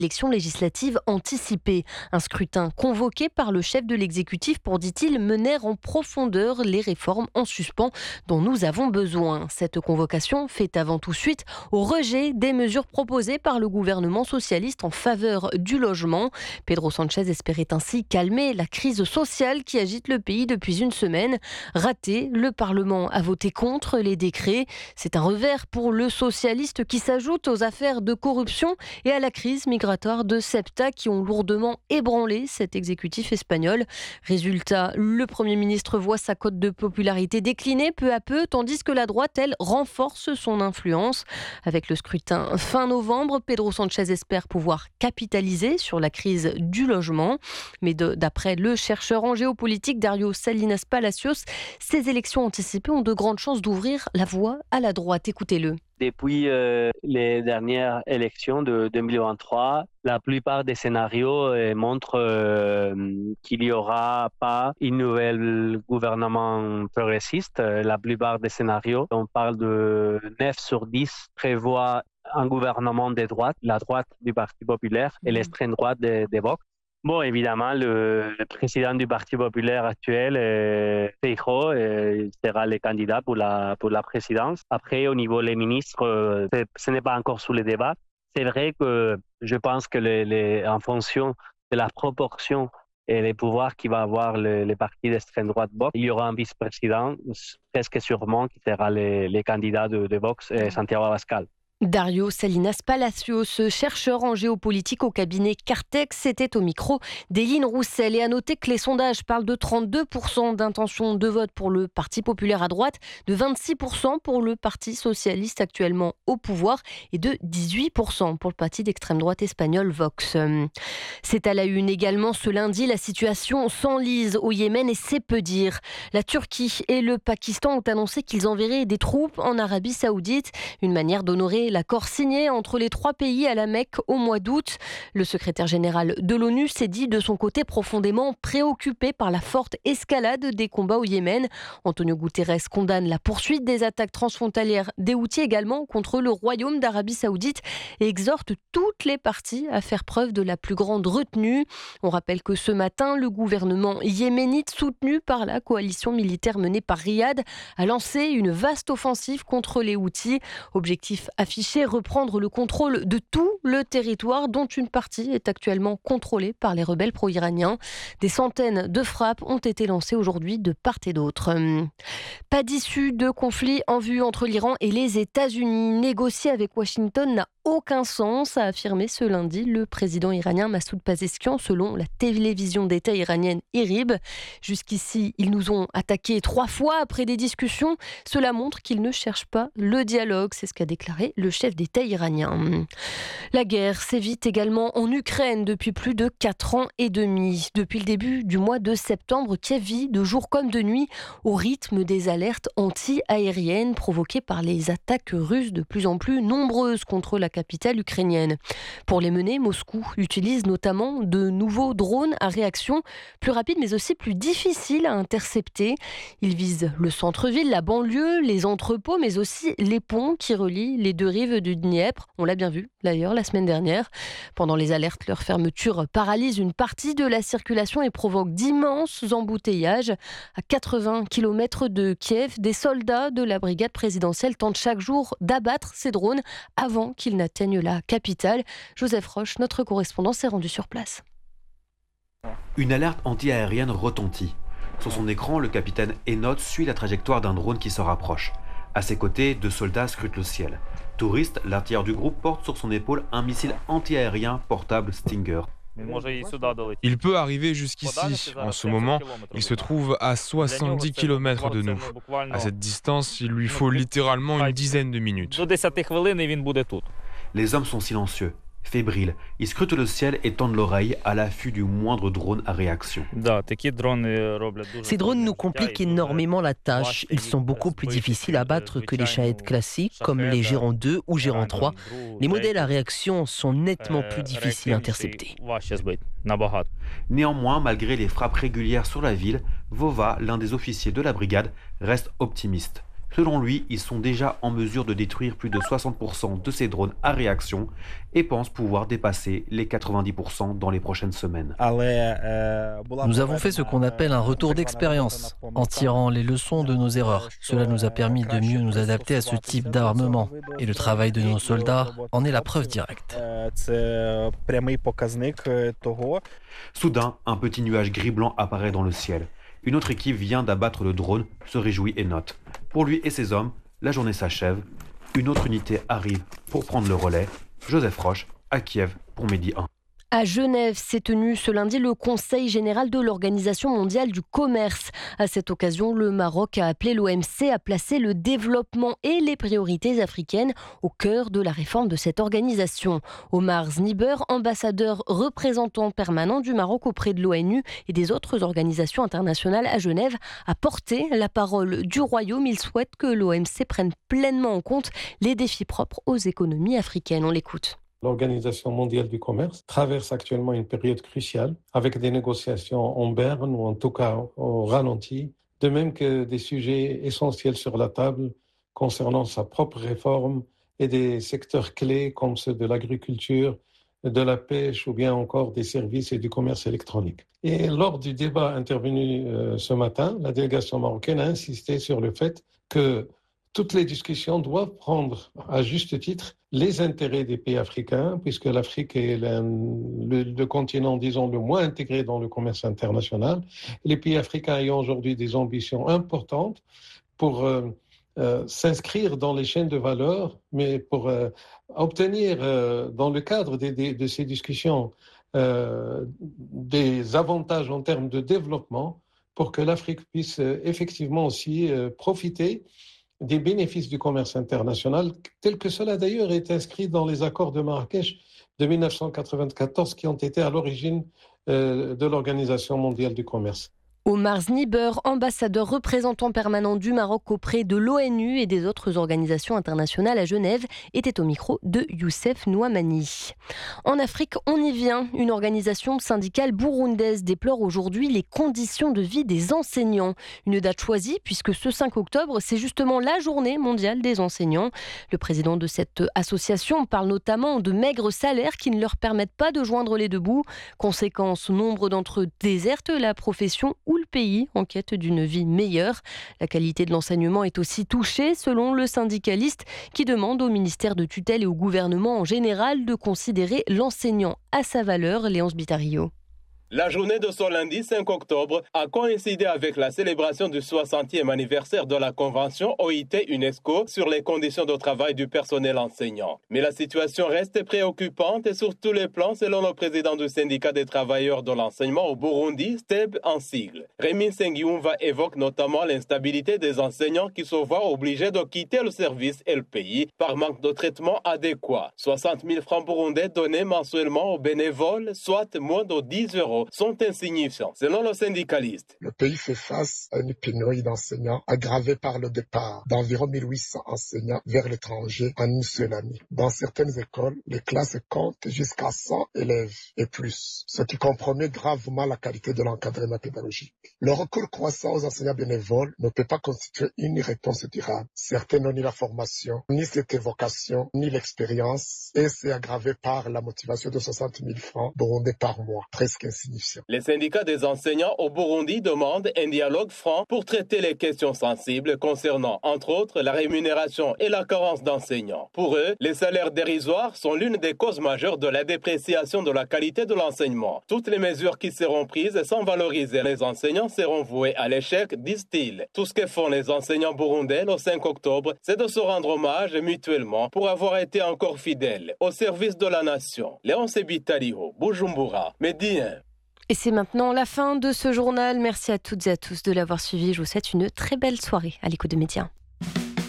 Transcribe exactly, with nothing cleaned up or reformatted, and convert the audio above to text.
élections législatives anticipées. Un scrutin convoqué par le chef de l'exécutif pour, dit-il, mener en profondeur les réformes en suspens dont nous avons besoin. Cette convocation fait avant tout suite au rejet des mesures proposées par le gouvernement socialiste en faveur du logement. Pedro Sánchez espérait ainsi calmer la crise sociale qui agite le pays depuis une semaine. Raté, le Parlement a voté contre les décrets. C'est un revers pour le socialiste qui s'ajoute aux affaires de corruption et à la crise migratoire de Ceuta qui ont lourdement ébranlé cet exécutif espagnol. Résultat, le Premier ministre voit sa cote de popularité décliner peu à peu, tandis que la droite, elle, renforce son influence. Avec le scrutin fin novembre, Pedro Sánchez espère pouvoir capitaliser sur la crise du logement. Mais de, d'après le chercheur en géopolitique Dario Salinas Palacios, ces élections anticipées ont de grandes chances d'ouvrir la voie à la droite. Écoutez-le. Depuis euh, les dernières élections de deux mille vingt-trois, la plupart des scénarios euh, montrent euh, qu'il n'y aura pas une nouvelle gouvernement progressiste. La plupart des scénarios, on parle de neuf sur dix, prévoient un gouvernement de droite, la droite du Parti populaire et l'extrême droite de, de Vox. Bon, évidemment, le, le président du Parti populaire actuel, euh, Feijóo, euh, sera le candidat pour la, pour la présidence. Après, au niveau des ministres, euh, ce n'est pas encore sous le débat. C'est vrai que je pense que les, les, en fonction de la proportion et les pouvoirs qu'il va avoir le, le parti d'extrême droite Vox, il y aura un vice-président, presque sûrement, qui sera le, le candidat de, de Vox, euh, Santiago Abascal. Dario Salinas Palacios, chercheur en géopolitique au cabinet Cartex, était au micro d'Éline Roussel. Et à noter que les sondages parlent de trente-deux pour cent d'intention de vote pour le Parti populaire à droite, de vingt-six pour cent pour le Parti socialiste actuellement au pouvoir et de dix-huit pour cent pour le parti d'extrême droite espagnol Vox. C'est à la une également ce lundi, la situation s'enlise au Yémen et c'est peu dire. La Turquie et le Pakistan ont annoncé qu'ils enverraient des troupes en Arabie Saoudite, une manière d'honorer l'accord signé entre les trois pays à la Mecque au mois d'août. Le secrétaire général de l'ONU s'est dit de son côté profondément préoccupé par la forte escalade des combats au Yémen. Antonio Guterres condamne la poursuite des attaques transfrontalières des Houthis également contre le Royaume d'Arabie Saoudite et exhorte toutes les parties à faire preuve de la plus grande retenue. On rappelle que ce matin, le gouvernement yéménite soutenu par la coalition militaire menée par Riyad a lancé une vaste offensive contre les Houthis. Objectif affiché, reprendre le contrôle de tout le territoire dont une partie est actuellement contrôlée par les rebelles pro-iraniens. Des centaines de frappes ont été lancées aujourd'hui de part et d'autre. Pas d'issue de conflit en vue entre l'Iran et les États-Unis. Négocier avec Washington n'a aucun sens, a affirmé ce lundi le président iranien Massoud Pezeshkian selon la télévision d'État iranienne IRIB. Jusqu'ici, ils nous ont attaqués trois fois après des discussions. Cela montre qu'ils ne cherchent pas le dialogue, c'est ce qu'a déclaré le chef d'État iranien. La guerre sévit également en Ukraine depuis plus de quatre ans et demi. Depuis le début du mois de septembre, Kiev vit de jour comme de nuit au rythme des alertes anti-aériennes provoquées par les attaques russes de plus en plus nombreuses contre la capitale ukrainienne. Pour les mener, Moscou utilise notamment de nouveaux drones à réaction plus rapide mais aussi plus difficile à intercepter. Ils visent le centre-ville, la banlieue, les entrepôts mais aussi les ponts qui relient les deux rives du Dniepr. On l'a bien vu d'ailleurs la semaine dernière. Pendant les alertes, leur fermeture paralyse une partie de la circulation et provoque d'immenses embouteillages. À quatre-vingts kilomètres de Kiev, des soldats de la brigade présidentielle tentent chaque jour d'abattre ces drones avant qu'ils n'atteignent la capitale. Joseph Roche, notre correspondant, s'est rendu sur place. Une alerte anti-aérienne retentit. Sur son écran, le capitaine Enoch suit la trajectoire d'un drone qui se rapproche. À ses côtés, deux soldats scrutent le ciel. Touriste, l'artilleur du groupe porte sur son épaule un missile anti-aérien portable Stinger. Il peut arriver jusqu'ici. En ce moment, il se trouve à soixante-dix kilomètres de nous. À cette distance, il lui faut littéralement une dizaine de minutes. Les hommes sont silencieux, fébriles. Ils scrutent le ciel et tendent l'oreille à l'affût du moindre drone à réaction. Ces drones nous compliquent énormément la tâche. Ils sont beaucoup plus difficiles à battre que les Shahed classiques, comme les Gérant deux ou Gérant trois. Les modèles à réaction sont nettement plus difficiles à intercepter. Néanmoins, malgré les frappes régulières sur la ville, Vova, l'un des officiers de la brigade, reste optimiste. Selon lui, ils sont déjà en mesure de détruire plus de soixante pour cent de ces drones à réaction et pensent pouvoir dépasser les quatre-vingt-dix pour cent dans les prochaines semaines. Nous avons fait ce qu'on appelle un retour d'expérience, en tirant les leçons de nos erreurs. Cela nous a permis de mieux nous adapter à ce type d'armement. Et le travail de nos soldats en est la preuve directe. Soudain, un petit nuage gris-blanc apparaît dans le ciel. Une autre équipe vient d'abattre le drone, se réjouit et note. Pour lui et ses hommes, la journée s'achève. Une autre unité arrive pour prendre le relais. Joseph Roche, à Kiev, pour Midi un. À Genève s'est tenu ce lundi le Conseil général de l'Organisation mondiale du commerce. À cette occasion, le Maroc a appelé l'O M C à placer le développement et les priorités africaines au cœur de la réforme de cette organisation. Omar Sniber, ambassadeur représentant permanent du Maroc auprès de l'ONU et des autres organisations internationales à Genève, a porté la parole du Royaume. Il souhaite que l'O M C prenne pleinement en compte les défis propres aux économies africaines. On l'écoute. L'Organisation mondiale du commerce traverse actuellement une période cruciale avec des négociations en berne ou en tout cas au ralenti, de même que des sujets essentiels sur la table concernant sa propre réforme et des secteurs clés comme ceux de l'agriculture, de la pêche ou bien encore des services et du commerce électronique. Et lors du débat intervenu euh, ce matin, la délégation marocaine a insisté sur le fait que toutes les discussions doivent prendre à juste titre les intérêts des pays africains, puisque l'Afrique est le, le, le continent, disons, le moins intégré dans le commerce international. Les pays africains ayant aujourd'hui des ambitions importantes pour euh, euh, s'inscrire dans les chaînes de valeur, mais pour euh, obtenir, euh, dans le cadre de, de, de ces discussions, euh, des avantages en termes de développement, pour que l'Afrique puisse euh, effectivement aussi euh, profiter des bénéfices du commerce international, tel que cela d'ailleurs est inscrit dans les accords de Marrakech de mille neuf cent quatre-vingt-quatorze qui ont été à l'origine euh, de l'Organisation mondiale du commerce. Omar Sniber, ambassadeur représentant permanent du Maroc auprès de l'ONU et des autres organisations internationales à Genève, était au micro de Youssef Nouamani. En Afrique, on y vient. Une organisation syndicale burundaise déplore aujourd'hui les conditions de vie des enseignants. Une date choisie puisque ce cinq octobre, c'est justement la journée mondiale des enseignants. Le président de cette association parle notamment de maigres salaires qui ne leur permettent pas de joindre les deux bouts. Conséquence, nombre d'entre eux désertent la profession ou le pays en quête d'une vie meilleure. La qualité de l'enseignement est aussi touchée selon le syndicaliste qui demande au ministère de tutelle et au gouvernement en général de considérer l'enseignant à sa valeur. Léonce Bitario. La journée de ce lundi cinq octobre a coïncidé avec la célébration du soixantième anniversaire de la Convention O I T-UNESCO sur les conditions de travail du personnel enseignant. Mais la situation reste préoccupante sur tous les plans selon le président du syndicat des travailleurs de l'enseignement au Burundi, S T E B en sigle. Rémi Nsengiyumva évoque notamment l'instabilité des enseignants qui se voient obligés de quitter le service et le pays par manque de traitement adéquat. soixante mille francs burundais donnés mensuellement aux bénévoles, soit moins de dix euros, sont insignifiants, selon le syndicaliste. Le pays fait face à une pénurie d'enseignants aggravée par le départ d'environ mille huit cents enseignants vers l'étranger en une seule année. Dans certaines écoles, les classes comptent jusqu'à cent élèves et plus, ce qui compromet gravement la qualité de l'encadrement pédagogique. Le recours croissant aux enseignants bénévoles ne peut pas constituer une réponse durable. Certains n'ont ni la formation, ni cette vocation, ni l'expérience, et c'est aggravé par la motivation de soixante mille francs burundais par mois, presque insignifiant. Les syndicats des enseignants au Burundi demandent un dialogue franc pour traiter les questions sensibles concernant, entre autres, la rémunération et la carence d'enseignants. Pour eux, les salaires dérisoires sont l'une des causes majeures de la dépréciation de la qualité de l'enseignement. Toutes les mesures qui seront prises sans valoriser les enseignants seront vouées à l'échec, disent-ils. Tout ce que font les enseignants burundais le cinq octobre, c'est de se rendre hommage mutuellement pour avoir été encore fidèles au service de la nation. Léonce Bitario, Bujumbura, Midi un. Et c'est maintenant la fin de ce journal. Merci à toutes et à tous de l'avoir suivi. Je vous souhaite une très belle soirée à l'écoute de Média.